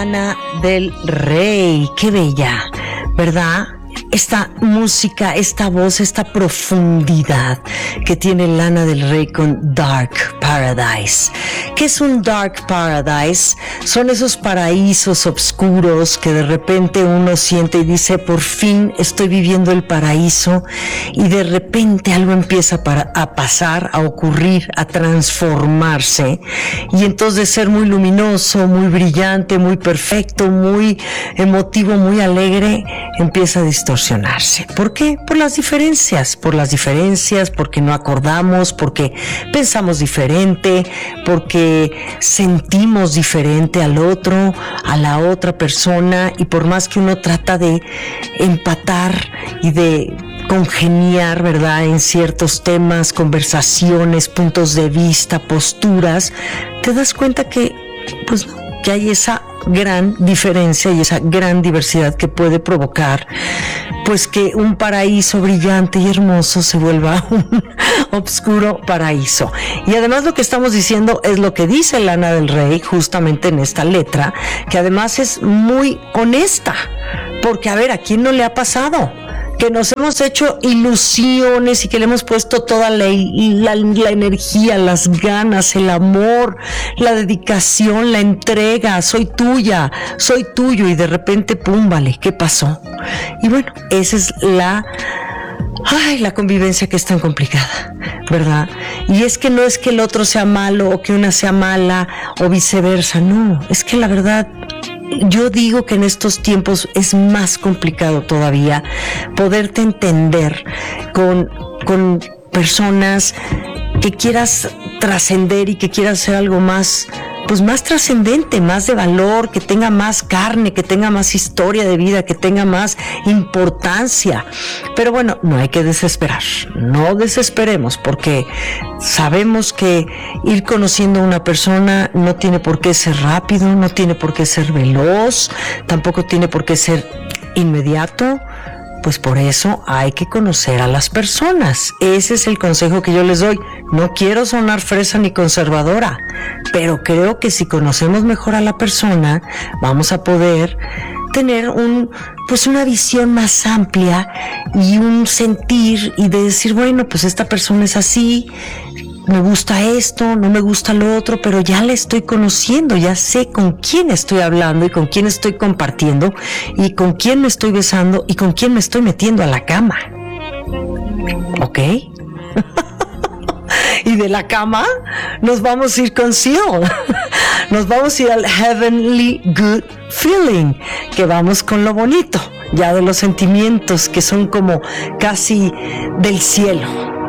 Lana del Rey. Qué bella, ¿verdad? Esta música, esta voz, esta profundidad que tiene Lana del Rey con Dark Paradise. ¿Qué es un Dark Paradise? Son esos paraísos oscuros que de repente uno siente y dice, por fin estoy viviendo el paraíso, y de repente algo empieza a pasar, a ocurrir, a transformarse, y entonces de ser muy luminoso, muy brillante, muy perfecto, muy emotivo, muy alegre, empieza a distorsionarse. ¿Por qué? Por las diferencias, porque no acordamos, porque pensamos diferente, porque sentimos diferente al otro, a la otra persona, y por más que uno trata de empatar y de congeniar, ¿verdad?, en ciertos temas, conversaciones, puntos de vista, posturas, te das cuenta que, pues, que hay esa gran diferencia y esa gran diversidad que puede provocar, pues, que un paraíso brillante y hermoso se vuelva un oscuro paraíso. Y además lo que estamos diciendo es lo que dice Lana del Rey justamente en esta letra, que además es muy honesta, porque a ver, ¿a quién no le ha pasado? Que nos hemos hecho ilusiones y que le hemos puesto toda la energía, las ganas, el amor, la dedicación, la entrega, soy tuya, soy tuyo, y de repente, pum, vale, ¿qué pasó? Y bueno, esa es la convivencia que es tan complicada, ¿verdad? Y es que no es que el otro sea malo o que una sea mala o viceversa, no, es que la verdad, yo digo que en estos tiempos es más complicado todavía poderte entender con personas que quieras trascender y que quieras hacer algo más, pues más trascendente, más de valor, que tenga más carne, que tenga más historia de vida, que tenga más importancia. Pero bueno, no hay que desesperar, no desesperemos, porque sabemos que ir conociendo a una persona no tiene por qué ser rápido, no tiene por qué ser veloz, tampoco tiene por qué ser inmediato. Pues por eso hay que conocer a las personas. Ese es el consejo que yo les doy. No quiero sonar fresa ni conservadora, pero creo que si conocemos mejor a la persona, vamos a poder tener una visión más amplia y un sentir, y de decir, bueno, pues esta persona es así, me gusta esto, no me gusta lo otro, pero ya la estoy conociendo, ya sé con quién estoy hablando y con quién estoy compartiendo y con quién me estoy besando y con quién me estoy metiendo a la cama. ¿Ok? Y de la cama nos vamos a ir con Seal. Nos vamos a ir al Heavenly Good Feeling, que vamos con lo bonito, ya de los sentimientos que son como casi del cielo.